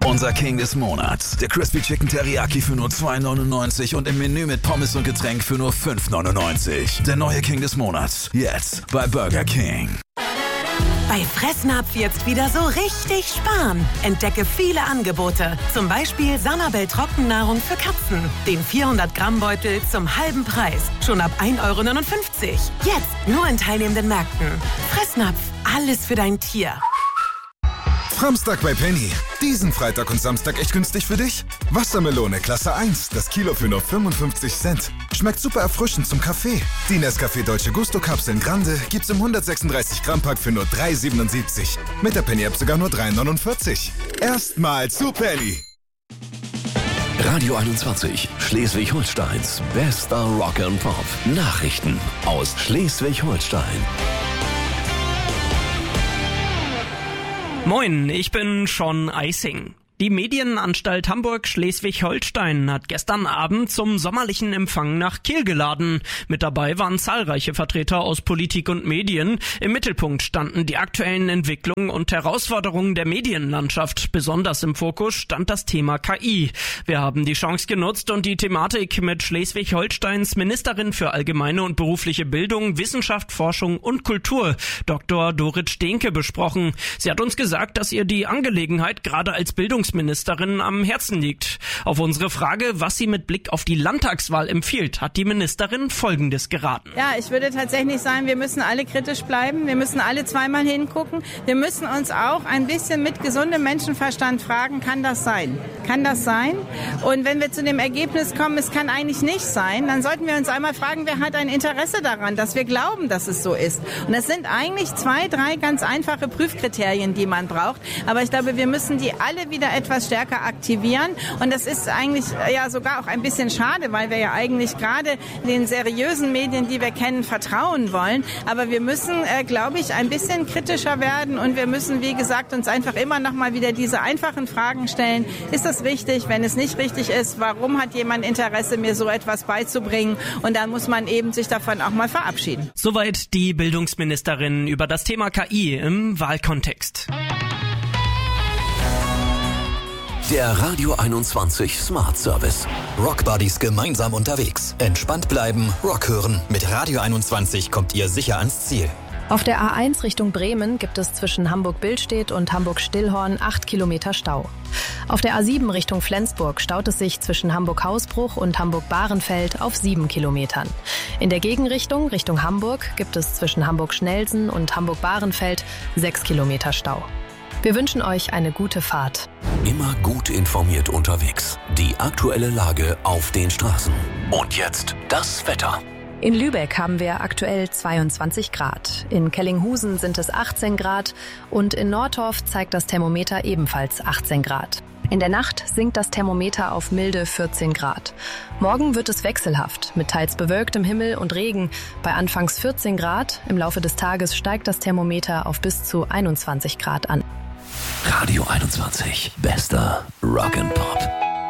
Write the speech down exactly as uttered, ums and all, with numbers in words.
Unser King des Monats. Der Crispy Chicken Teriyaki für nur zwei neunundneunzig und im Menü mit Pommes und Getränk für nur fünf neunundneunzig. Der neue King des Monats. Jetzt bei Burger King. Bei Fressnapf jetzt wieder so richtig sparen. Entdecke viele Angebote. Zum Beispiel Sanabel Trockennahrung für Katzen. Den vierhundert Gramm Beutel zum halben Preis. Schon ab ein Euro neunundfünfzig. Jetzt nur in teilnehmenden Märkten. Fressnapf. Alles für dein Tier. Samstag bei Penny. Diesen Freitag und Samstag echt günstig für dich? Wassermelone Klasse eins, das Kilo für nur fünfundfünfzig Cent. Schmeckt super erfrischend zum Kaffee. Die Nescafé Dolce Gusto Kapseln Grande gibt's im hundertsechsunddreißig Gramm Pack für nur drei siebenundsiebzig. Mit der Penny App sogar nur drei neunundvierzig. Erstmal zu Penny. Radio einundzwanzig, Schleswig-Holsteins bester Rock and Pop. Nachrichten aus Schleswig-Holstein. Moin, ich bin Sean Eising. Die Medienanstalt Hamburg-Schleswig-Holstein hat gestern Abend zum sommerlichen Empfang nach Kiel geladen. Mit dabei waren zahlreiche Vertreter aus Politik und Medien. Im Mittelpunkt standen die aktuellen Entwicklungen und Herausforderungen der Medienlandschaft. Besonders im Fokus stand das Thema K I. Wir haben die Chance genutzt und die Thematik mit Schleswig-Holsteins Ministerin für allgemeine und berufliche Bildung, Wissenschaft, Forschung und Kultur, Doktor Dorit Stehnke, besprochen. Sie hat uns gesagt, dass ihr die Angelegenheit gerade als Bildungsministerin Ministerin am Herzen liegt. Auf unsere Frage, was sie mit Blick auf die Landtagswahl empfiehlt, hat die Ministerin Folgendes geraten. Ja, ich würde tatsächlich sagen, wir müssen alle kritisch bleiben. Wir müssen alle zweimal hingucken. Wir müssen uns auch ein bisschen mit gesundem Menschenverstand fragen, kann das sein? Kann das sein? Und wenn wir zu dem Ergebnis kommen, es kann eigentlich nicht sein, dann sollten wir uns einmal fragen, wer hat ein Interesse daran, dass wir glauben, dass es so ist. Und das sind eigentlich zwei, drei ganz einfache Prüfkriterien, die man braucht. Aber ich glaube, wir müssen die alle wieder etwas stärker aktivieren. Und das ist eigentlich ja sogar auch ein bisschen schade, weil wir ja eigentlich gerade den seriösen Medien, die wir kennen, vertrauen wollen. Aber wir müssen, äh, glaube ich, ein bisschen kritischer werden und wir müssen, wie gesagt, uns einfach immer noch mal wieder diese einfachen Fragen stellen. Ist das richtig? Wenn es nicht richtig ist, warum hat jemand Interesse, mir so etwas beizubringen? Und dann muss man eben sich davon auch mal verabschieden. Soweit die Bildungsministerin über das Thema K I im Wahlkontext. Der Radio einundzwanzig Smart Service. Rockbuddies gemeinsam unterwegs. Entspannt bleiben, Rock hören. Mit Radio einundzwanzig kommt ihr sicher ans Ziel. Auf der A eins Richtung Bremen gibt es zwischen Hamburg-Billstedt und Hamburg-Stillhorn acht Kilometer Stau. Auf der A sieben Richtung Flensburg staut es sich zwischen Hamburg-Hausbruch und Hamburg-Bahrenfeld auf sieben Kilometern. In der Gegenrichtung, Richtung Hamburg, gibt es zwischen Hamburg-Schnelsen und Hamburg-Bahrenfeld sechs Kilometer Stau. Wir wünschen euch eine gute Fahrt. Immer gut informiert unterwegs. Die aktuelle Lage auf den Straßen. Und jetzt das Wetter. In Lübeck haben wir aktuell zweiundzwanzig Grad. In Kellinghusen sind es achtzehn Grad und in Nordorf zeigt das Thermometer ebenfalls achtzehn Grad. In der Nacht sinkt das Thermometer auf milde vierzehn Grad. Morgen wird es wechselhaft, mit teils bewölktem Himmel und Regen. Bei anfangs vierzehn Grad, im Laufe des Tages steigt das Thermometer auf bis zu einundzwanzig Grad an. Radio einundzwanzig, bester Rock and Pop.